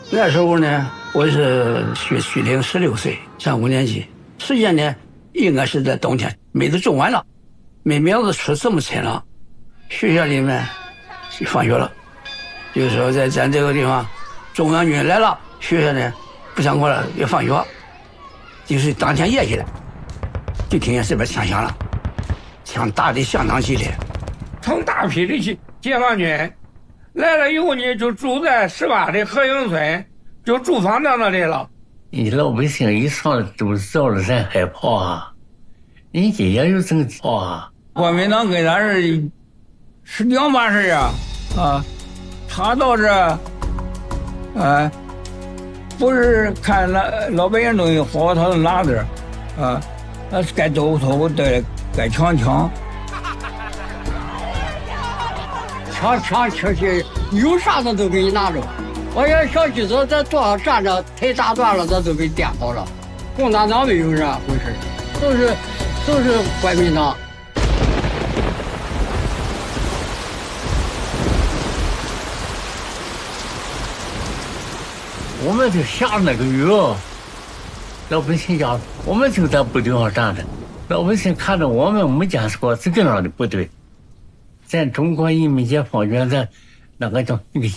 那时候呢，我是虚龄16岁，上5年级。时间呢，应该是在冬天，梅子种完了，苗子出这么深了，学校里面就放学了。就是说，在咱这个地方，中央军来了，学校呢不上课了，要放学，就是当天夜起来，就听见这边枪响了，枪打得相当激烈。 成大批的解放军来了以后呢，就住在18的和营村，就住房到那里了。 你老百姓一上来都知道了，咱害怕啊！人家也有这个怕啊！ 国民党跟咱是两码事啊！他倒是，不是看老百姓东西好，他就拿着，该兜头的，该抢， 抢去，有啥他都给你拿着。我要小鸡子在桌上站着，腿打断了，他都给颠跑了。共产党没有这回事，都是国民党。 我们就下那个雨，老百姓家，我们就在部队上站着，老百姓看着我们没见识过这个样的部队。咱中国人民解放军，咱那个叫那个。